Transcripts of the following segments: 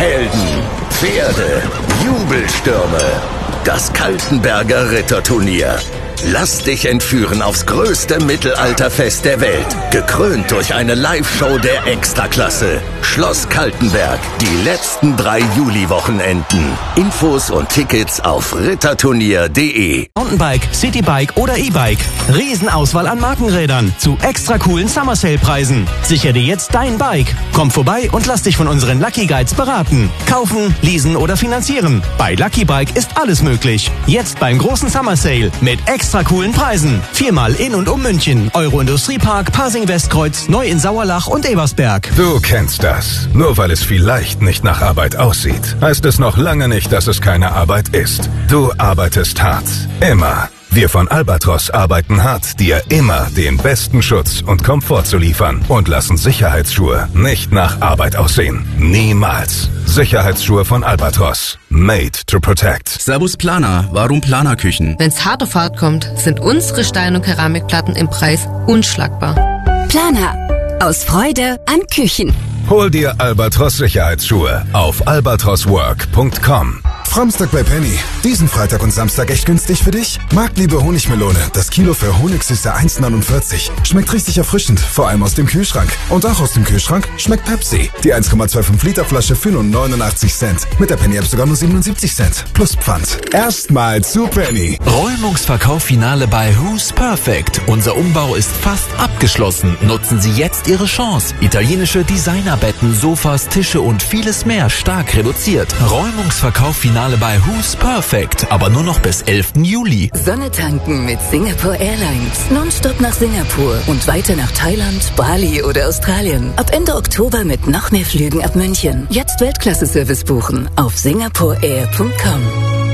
Helden, Pferde, Jubelstürme. Das Kaltenberger Ritterturnier. Lass dich entführen aufs größte Mittelalterfest der Welt. Gekrönt durch eine Live-Show der Extraklasse. Schloss Kaltenberg. Die letzten 3 Juli-Wochenenden. Infos und Tickets auf ritterturnier.de. Mountainbike, Citybike oder E-Bike. Riesenauswahl an Markenrädern zu extra coolen Summer Sale Preisen. Sichere dir jetzt dein Bike. Komm vorbei und lass dich von unseren Lucky Guides beraten. Kaufen, leasen oder finanzieren. Bei Lucky Bike ist alles möglich. Jetzt beim großen Summer Sale mit extra coolen Preisen. 4-mal in und um München. Euro-Industriepark, Pasing Westkreuz, neu in Sauerlach und Ebersberg. Du kennst das. Nur weil es vielleicht nicht nach Arbeit aussieht, heißt es noch lange nicht, dass es keine Arbeit ist. Du arbeitest hart. Immer. Wir von Albatros arbeiten hart, dir immer den besten Schutz und Komfort zu liefern und lassen Sicherheitsschuhe nicht nach Arbeit aussehen. Niemals. Sicherheitsschuhe von Albatros. Made to protect. Servus Planer. Warum Planerküchen? Wenn's hart auf hart kommt, sind unsere Stein- und Keramikplatten im Preis unschlagbar. Planer. Aus Freude an Küchen. Hol dir Albatros Sicherheitsschuhe auf albatroswork.com. Framstag bei Penny. Diesen Freitag und Samstag echt günstig für dich? Marktliebe Honigmelone. Das Kilo für Honigsüße 1,49. Schmeckt richtig erfrischend, vor allem aus dem Kühlschrank. Und auch aus dem Kühlschrank schmeckt Pepsi. Die 1,25 Liter Flasche für nur 89 Cent. Mit der Penny App sogar nur 77 Cent. Plus Pfand. Erstmal zu Penny. Räumungsverkauf-Finale bei Who's Perfect. Unser Umbau ist fast abgeschlossen. Nutzen Sie jetzt Ihre Chance. Italienische Designerbetten, Sofas, Tische und vieles mehr stark reduziert. Räumungsverkauf-Finale bei Who's Perfect, aber nur noch bis 11. Juli. Sonne tanken mit Singapore Airlines. Nonstop nach Singapur und weiter nach Thailand, Bali oder Australien. Ab Ende Oktober mit noch mehr Flügen ab München. Jetzt Weltklasse-Service buchen auf singaporeair.com.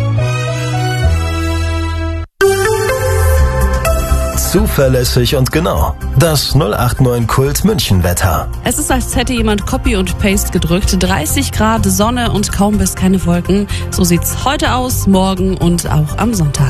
Zuverlässig und genau. Das 089 Kult München Wetter. Es ist, als hätte jemand Copy und Paste gedrückt. 30 Grad, Sonne und kaum bis keine Wolken. So sieht's heute aus, morgen und auch am Sonntag.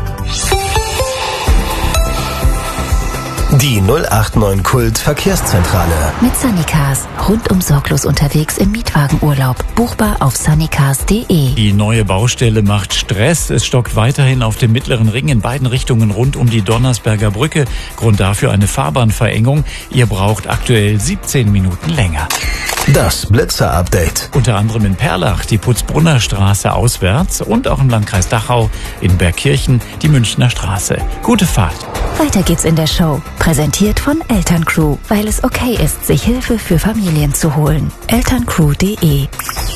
Die 089 Kult Verkehrszentrale. Mit Sunnycars. Rundum sorglos unterwegs im Mietwagenurlaub. Buchbar auf sunnycars.de. Die neue Baustelle macht Stress. Es stockt weiterhin auf dem Mittleren Ring in beiden Richtungen rund um die Donnersberger Brücke. Grund dafür eine Fahrbahnverengung. Ihr braucht aktuell 17 Minuten länger. Das Blitzer-Update. Unter anderem in Perlach die Putzbrunner Straße auswärts und auch im Landkreis Dachau in Bergkirchen die Münchner Straße. Gute Fahrt. Weiter geht's in der Show. Präsentiert von Elterncrew, weil es okay ist, sich Hilfe für Familien zu holen. Elterncrew.de.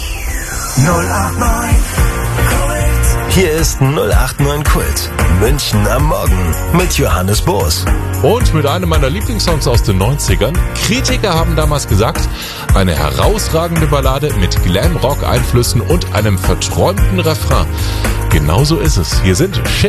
089 Kult. Hier ist 089 Kult. München am Morgen mit Johannes Boos. Und mit einem meiner Lieblingssongs aus den 90ern. Kritiker haben damals gesagt, eine herausragende Ballade mit Glam-Rock-Einflüssen und einem verträumten Refrain. Genauso ist es. Hier sind